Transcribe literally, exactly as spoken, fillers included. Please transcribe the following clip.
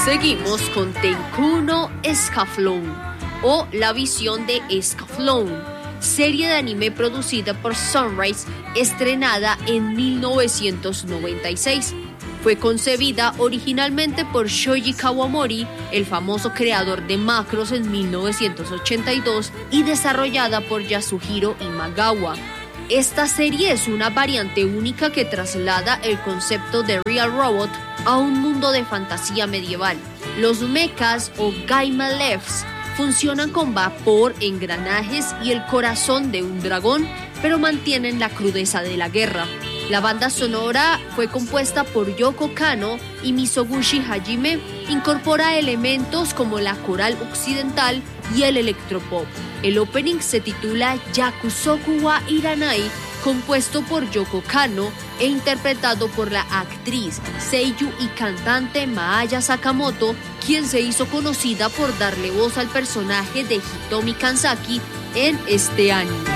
Seguimos con Tenku no Escaflowne o La visión de Escaflowne, serie de anime producida por Sunrise, estrenada en mil novecientos noventa y seis. Fue concebida originalmente por Shoji Kawamori, el famoso creador de Macross en mil novecientos ochenta y dos, y desarrollada por Yasuhiro Imagawa. Esta serie es una variante única que traslada el concepto de Real Robot a un mundo de fantasía medieval. Los mechas o Gaimalefs funcionan con vapor, engranajes y el corazón de un dragón, pero mantienen la crudeza de la guerra. La banda sonora fue compuesta por Yoko Kanno y Mizoguchi Hajime. Incorpora elementos como la coral occidental y el electropop. El opening se titula Yakusoku wa Iranai, compuesto por Yoko Kanno e interpretado por la actriz, seiyū y cantante Maaya Sakamoto, quien se hizo conocida por darle voz al personaje de Hitomi Kanzaki en este anime.